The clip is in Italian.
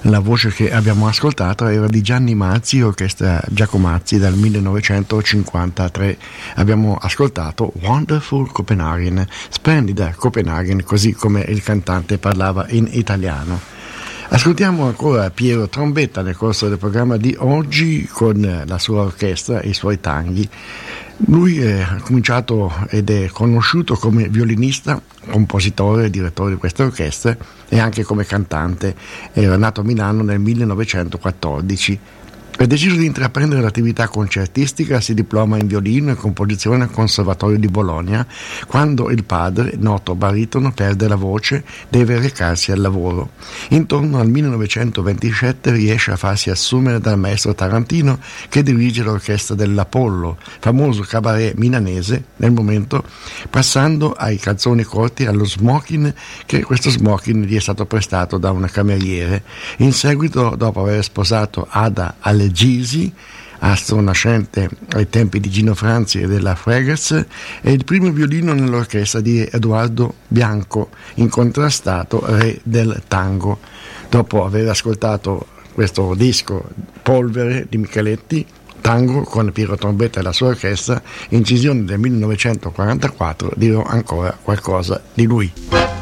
La voce che abbiamo ascoltato era di Gianni Mazzi, orchestra Giacomazzi dal 1953. Abbiamo ascoltato Wonderful Copenhagen, splendida Copenaghen, così come il cantante parlava in italiano. Ascoltiamo ancora Piero Trombetta nel corso del programma di oggi con la sua orchestra e i suoi tanghi. Lui ha cominciato ed è conosciuto come violinista, compositore e direttore di questa orchestra e anche come cantante. Era nato a Milano nel 1914. Ha deciso di intraprendere l'attività concertistica, si diploma in violino e composizione al Conservatorio di Bologna. Quando il padre, noto baritono, perde la voce, deve recarsi al lavoro. Intorno al 1927 riesce a farsi assumere dal maestro tarantino che dirige l'orchestra dell'Apollo, famoso cabaret milanese nel momento, passando ai calzoni corti, allo smoking, che questo smoking gli è stato prestato da una cameriere. In seguito, dopo aver sposato Ada Gisi, astro nascente ai tempi di Gino Franzi e della Fregers, è il primo violino nell'orchestra di Edoardo Bianco, incontrastato re del tango. Dopo aver ascoltato questo disco Polvere di Micheletti, tango con Piero Trombetta e la sua orchestra, incisione del 1944, dirò ancora qualcosa di lui.